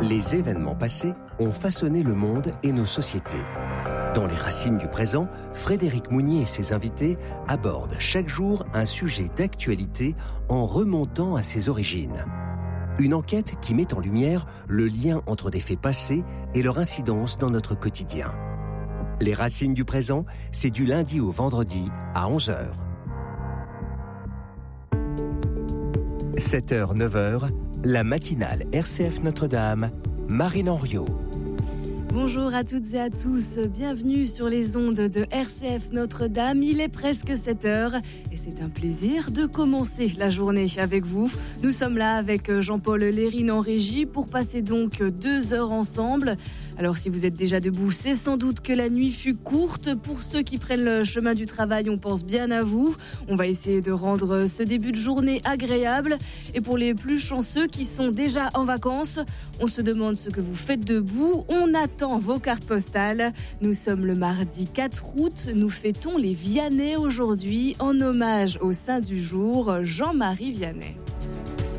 Les événements passés ont façonné le monde et nos sociétés. Dans les racines du présent, Frédéric Mounier et ses invités abordent chaque jour un sujet d'actualité en remontant à ses origines. Une enquête qui met en lumière le lien entre des faits passés et leur incidence dans notre quotidien. Les racines du présent, c'est du lundi au vendredi à 11h. 7h, 9h, la matinale RCF Notre-Dame, Marine Henriot. Bonjour à toutes et à tous, bienvenue sur les ondes de RCF Notre-Dame. Il est presque 7h et c'est un plaisir de commencer la journée avec vous. Nous sommes là avec Jean-Paul Lérine en régie pour passer donc 2 heures ensemble. Alors si vous êtes déjà debout, c'est sans doute que la nuit fut courte. Pour ceux qui prennent le chemin du travail, on pense bien à vous. On va essayer de rendre ce début de journée agréable. Et pour les plus chanceux qui sont déjà en vacances, on se demande ce que vous faites debout. On attend vos cartes postales. Nous sommes le mardi 4 août. Nous fêtons les Vianney aujourd'hui en hommage au saint du jour, Jean-Marie Vianney.